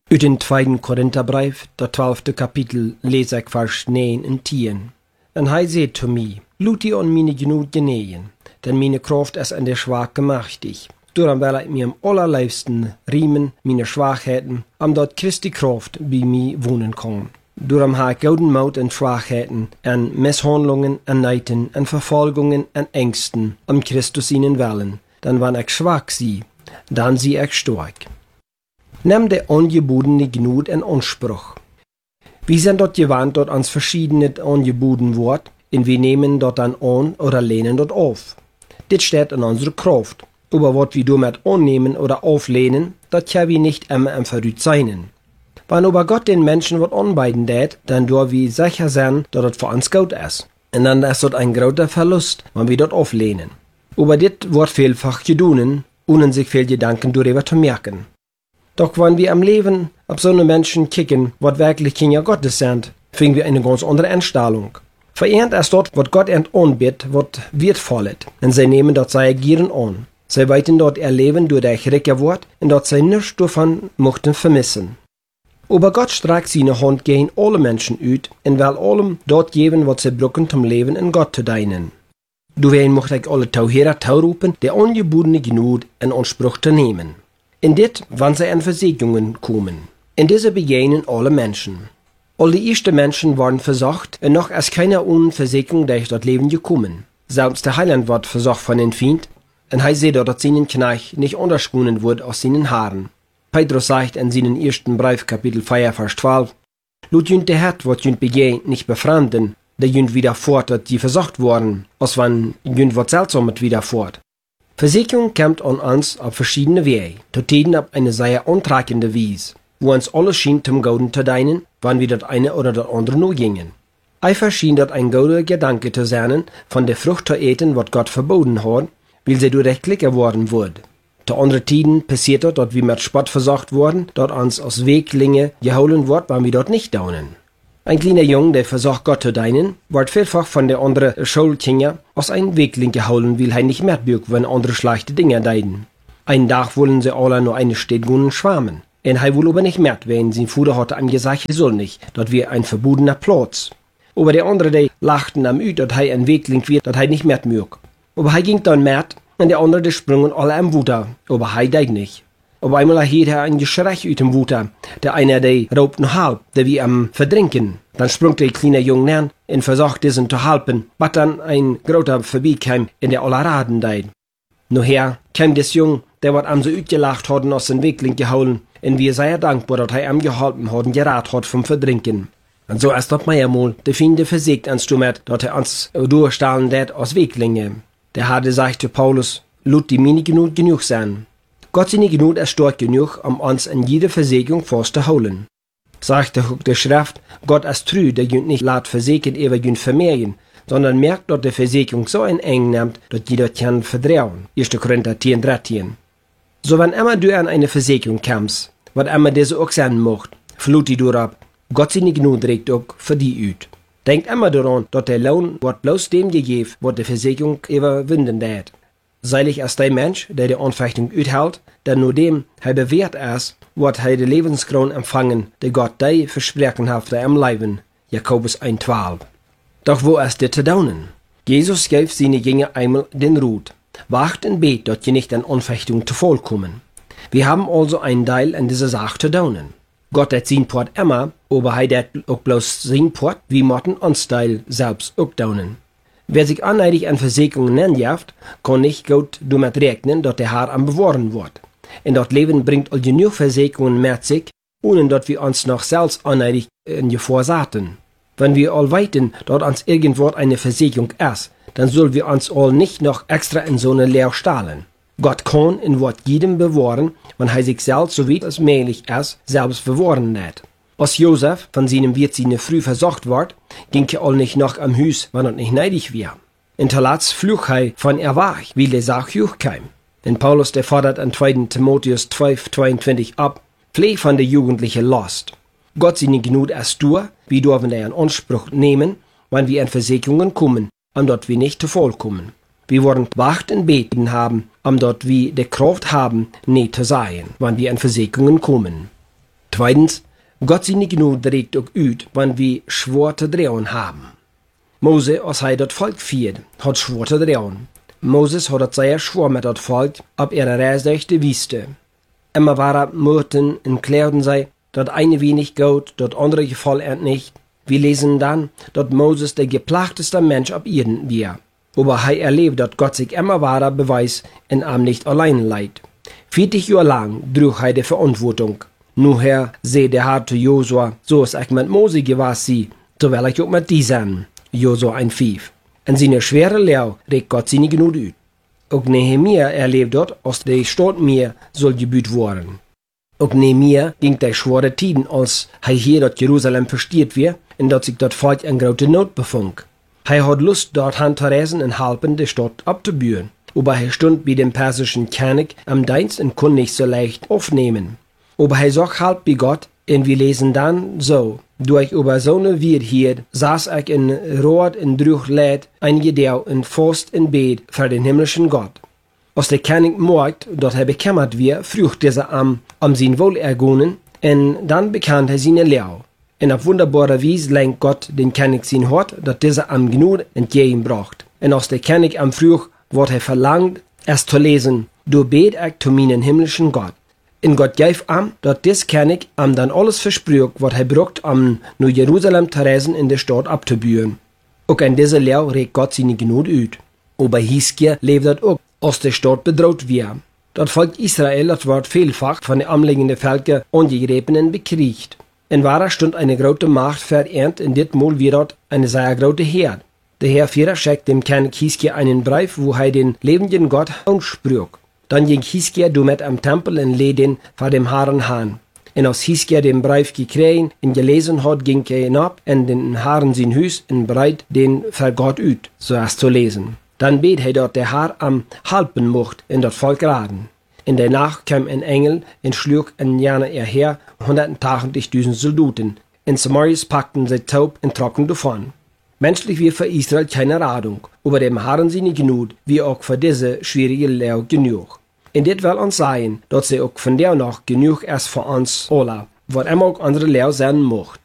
Uit den 2. Korintherbrief, dat 12. kapitel, lees ik vers 9 en 10. En hij zei zu mij, Lut die on meine genoeg geneen, denn meine kracht is in der Schwache machtig. Daarom wil ik mir am allerliefsten riemen meine Schwachheiten, omdat Christi kracht bij mij wonen kan. Daarom ha ik gouden moed en Schwachheiten, en mishandelingen en neiten, en vervolgingen en Ängsten, Christus ihnen willen. Dan wanneer ik zwak zie, dan zie ik sterk. Neem de ongebodene Gnut in Anspruch. Wir sind dort gewandt, dort ans verschiedene angeboten wird, und wir nehmen dort dann an oder lehnen dort auf. Dit steht in unserer Kraft. Aber was wir damit annehmen oder auflehnen, das können wir nicht immer im Verrüt sein. Wenn aber Gott den Menschen was anbieten tät, dann dürfen wir sicher sein, dass das für uns gut ist. Und dann ist das ein großer Verlust, wenn wir dort auflehnen. Aber dit wird vielfach gedoen, ohne sich viel Gedanken darüber zu merken. Doch wenn wir am Leben auf so eine Menschen kicken, was wirklich Kinder Gottes sind, finden wir eine ganz andere Einstellung. Verehrt ist dort, was Gott anbietet, was wertvoll ist. Und sie nehmen dort seine Gieren an. Sie weiten dort ihr Leben durch der Recke wird, und dort sie nichts davon mochten vermissen. Aber Gott streckt seine Hand gegen alle Menschen uit und will allem dort geben, was sie brauchen, zum Leben in Gott zu dienen. Doorheen mocht ich alle Tauherer taurupen, der angebotene Gnut in Anspruch zu nehmen. In dit, wann sie an Versegnungen kommen. In diese begegnen alle Menschen. All die ersten Menschen waren versorgt, und noch ist keiner ohne Versegnung durch das Leben gekommen. Selbst der Heiland wird versorgt von den Feind, und er sieht, dass seinen Knecht nicht unterschonen wird aus seinen Haaren. Petrus sagt in seinen ersten Brief, Kapitel 4, Vers 12, Lut jünt der Herd, wat jünt begegnet, nicht befremden, der jünt widerfort, dass die versorgt worden, als wann jünt wat Seltsames widerfort. Versegnung kommt an uns auf verschiedene Wege, zu tiden auf eine sehr antragende Weise, wo uns alles schien zum Guten zu dienen, wann wir das eine oder das andere nur gingen. Einfach schien das ein guter Gedanke zu sein, von der Frucht zu eten, was Gott verboten hat, weil sie durch rechtlich geworden wird. Zu anderen Tiden passiert das, dass wir mit Spott versorgt wurden, dort uns aus Weglinge geholen wird, wann wir dort nicht daunen. Ein kleiner Junge, der versucht Gott zu dienen, wird vielfach von der anderen Schulkinder aus einem Wegling geholen, weil er nicht merkt, wenn andere schlechte Dinge deiden. Einen Tag wollen sie alle nur eine Städtgunnen schwammen. Und er will aber nicht merkt, wenn sein Vater hatte ihm gesagt, er soll nicht, dort wir ein verbotener Platz. Aber der andere, der lachten am Üt, dass er ein Wegling wird, dass er nicht merkt mög. Aber er ging dann merkt, und der andere, der sprungen alle am Wuter, aber er deid nicht. Aber einmal hielt er ein Geschrei ut dem Wuter. Der einer, der raubt noch halb, der wie am Verdrinken. Dann sprung der kleine Junge an und versuchte diesen zu halten, was dann ein großer vorbeikam, in der aller Raden deid. Nachher kam des Jung, der wat am so utgelacht hat und aus dem Wegling gehauen, und wir sehr dankbar, dass er am gehalten hat und gerat hat vom Verdrinken. Und so ist das meiermal, der Finde versiegt ans Stummet, dass er uns durchstahlen wird aus Weglinge. Der hatte sagt zu Paulus, Lut die Mine genug sein. Gott seine Gnut ist stark genug, um uns in jede Versegnung festzuhalten. Sagt der Schrift, Gott ist treu, der jünt nicht lat versegnen, ewer jünt vermehren, sondern merkt, dass der Versegnung so eng nimmt, dass jeder kann verdrehen. 1. Korinther 10,13. So wenn immer du an eine Versegnung kommst, was immer diese auch sein macht, flut die durab, Gott seine Gnut regt auch für die ut. Denkt immer daran, dass der Lohn wird bloß dem gegeben, was der Versegnung überwinden wird. Seilig ist der Mensch, der die Anfechtung uthält, der nur dem er bewährt ist, wird er die Lebenskron empfangen, die Gott dir versprechen hat am Leben. Jakobus 1,12. Doch wo ist der zu daunen? Jesus gab seine Jünger einmal den Rat. Wacht und bet, dass ihr nicht an Anfechtung zu voll kommen. Wir haben also einen Teil an dieser Sache zu daunen. Gott hat sein Port immer, aber er hat auch bloß sein Port, wie mochten uns Teil selbst auch daunen. Wer sich aneidig an Versegnungen nennt, kann nicht gut damit rechnen, dass der Herr am bewahren wird. Und das Leben bringt all genug Versegnungen mit sich, ohne dass wir uns noch selbst aneidig in Gefahr saten. Wenn wir all weiten, dass uns irgendwo eine Versegnung ist, dann sollen wir uns all nicht noch extra in so eine Lehr stahlen. Gott kann in Wort jedem bewahren, wenn er sich selbst, so wie es möglich ist, selbst bewahren lässt. Als Josef von seinem Wirt seine früh versorgt ward, ging er all nicht noch am Hüs, wenn er nicht neidig war. In Talats fluch er von er war, wie der Sach hochkam. Denn Paulus, der fordert an 2. Timotheus 12,22 ab, Pflege von der jugendlichen Last. Gott seine Gnut ist durch, wir dürfen er in Anspruch nehmen, wenn wir an Versegnungen kommen, dort wir nicht zu voll kommen. Wir wollen wacht und beten haben, dort wir die Kraft haben, nicht zu sein, wenn wir an Versegnungen kommen. Zweitens, Gott seine Gnade regt auch ut, wann wir schwor zu drehen haben. Mose, als hij dat Volk viert, hat schwor zu drehen. Moses hat het sehr schwor mit dat Volk, ob er reis durch die Wüste. Immer war Murten und klärten sei, dat eine wenig gut, dat andere gefall er nicht. Wir lesen dann, dat Moses der geplagteste Mensch auf Erden war. Aber hij erlebt, dat Gott sich immer wahrer beweist und ihm nicht allein leidt. 40 Jahre lang trug hij de Verantwortung. Nuher seh der Herr zu Josua, so ist ich mit Mose gewesen, so will ich auch mit diesen. Josua 1,5. In seine schwere Lehre regt Gott seine Gnade ut. Auch Nehemia erlebt dort, als die Stadt mir soll gebüht worden. Auch Nehemia ging der schwere Tiden, als hij hier dort Jerusalem verstiert wird, und dort sich dort Volk in große Not befand. Hij hat Lust, dort Hand zu reisen und helfen, die Stadt abzubühren. Aber hij stund bei dem persischen König am Dienst und konnte nicht so leicht aufnehmen. Aber hij sagt halt bei Gott, und wir lesen dann so: Durch über so eine Wied hier saß ich in Rot und drüch Leid einige Dau in Faust in Bet für den himmlischen Gott. Als der König merkt, dass er bekämmert wird, frucht dieser am sein Wohlergehen, und dann bekannt er seine Lehre. Und auf wunderbare Weise lenkt Gott den König sein Hort, dass dieser am Gnade entgegenbracht. Und als der König am Fruch wird er verlangt, es zu lesen: Du bet ich zu meinen himmlischen Gott. Und Gott gab am, dass des König am dann alles versprüht, was er braucht, nur Jerusalem zu reisen in der Stadt abzubühren. Auch in dieser Lehre regt Gott seine Gnade ut. Aber Hiskia lebt das auch, als die Stadt bedroht wird. Das Volk Israel, das wird vielfach von den umliegenden Völkern angegriffen und bekriegt. In wahrer Stund eine große Macht verehrt, in dit Mal wird dort eine sehr große Herd. Der Herr Führer schickt dem König Hiskia einen Brief, wo er den lebenden Gott ansprüht. Dann ging Hiskia damit am Tempel und lädt den vor dem Herrn Han. Und als Hiskia den Brief gekriegt und gelesen hat, ging er hinab in den Herrn sein Haus und bereit den für Gott ut, so als zu lesen. Dann bet er dort der Herr am halben Mocht in das Volk raden. In der Nacht kam ein Engel und schlug in Jana ihr Heer 180.000 Soldaten. In Samaris packten sie taub und trocken davon. Menschlich wie für Israel keine Radung, aber dem Herrn seine Gnade wie auch für diese schwierige Lehre genug. Und dit will uns sagen, dass sie auch von der noch genug ist für uns alle, was immer auch andere Lehre sein macht.